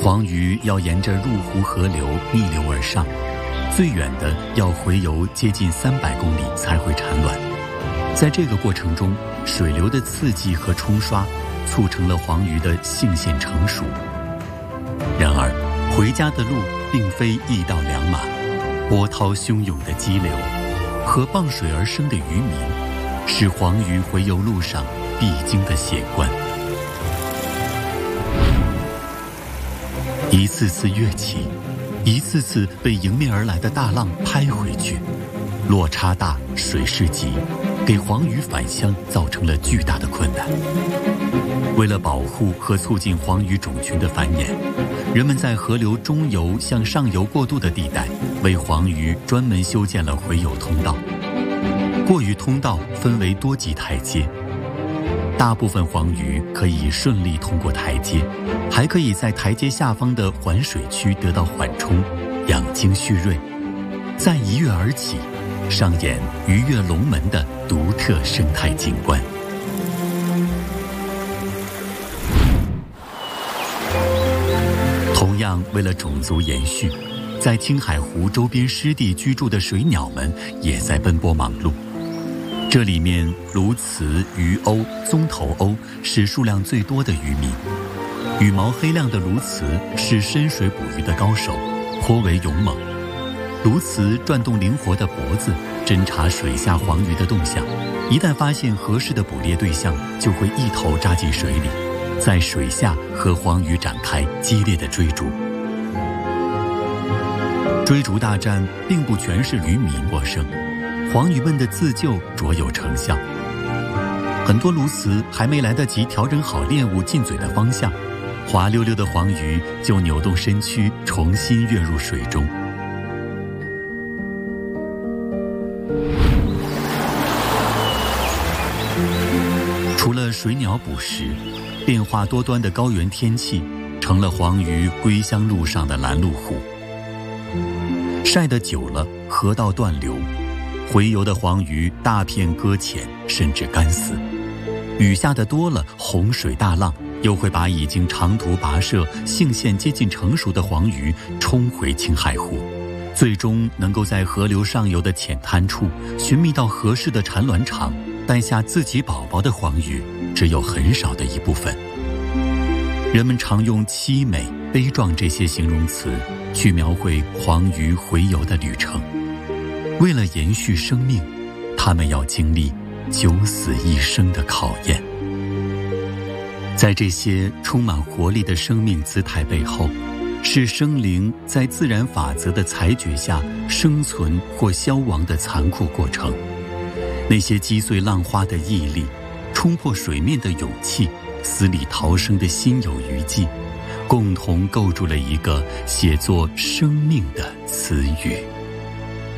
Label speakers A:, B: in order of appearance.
A: 黄鱼要沿着入湖河流逆流而上，最远的要洄游接近300公里才会产卵。在这个过程中，水流的刺激和冲刷促成了黄鱼的性腺成熟。然而，回家的路并非一到两码，波涛汹涌的激流和傍水而生的渔民，是黄鱼洄游路上必经的险关。一次次跃起，一次次被迎面而来的大浪拍回去，落差大，水势急，给黄鱼返乡造成了巨大的困难。为了保护和促进黄鱼种群的繁衍，人们在河流中游向上游过渡的地带为黄鱼专门修建了洄游通道。过鱼通道分为多级台阶，大部分黄鱼可以顺利通过台阶，还可以在台阶下方的环水区得到缓冲，养精蓄锐，再一跃而起，上演鱼跃龙门的独特生态景观。同样，为了种族延续，在青海湖周边湿地居住的水鸟们也在奔波忙碌。这里面鸬鹚、鱼鸥、棕头鸥是数量最多的渔民。羽毛黑亮的鸬鹚是深水捕鱼的高手，颇为勇猛。鸬鹚转动灵活的脖子，侦察水下黄鱼的动向，一旦发现合适的捕猎对象，就会一头扎进水里，在水下和黄鱼展开激烈的追逐。追逐大战并不全是渔民获胜，黄鱼们的自救卓有成效。很多鸬鹚还没来得及调整好猎物进嘴的方向，滑溜溜的黄鱼就扭动身躯，重新跃入水中。除了水鸟捕食，变化多端的高原天气成了黄鱼归乡路上的拦路虎。晒得久了，河道断流，洄游的黄鱼大片搁浅，甚至干死。雨下的多了，洪水大浪又会把已经长途跋涉、性腺接近成熟的黄鱼冲回青海湖，最终能够在河流上游的浅滩处寻觅到合适的产卵场，诞下自己宝宝的黄鱼只有很少的一部分。人们常用凄美、悲壮这些形容词去描绘黄鱼洄游的旅程。为了延续生命，它们要经历九死一生的考验。在这些充满活力的生命姿态背后，是生灵在自然法则的裁决下生存或消亡的残酷过程。那些击碎浪花的毅力，冲破水面的勇气，死里逃生的心有余悸，共同构筑了一个写作生命的词语。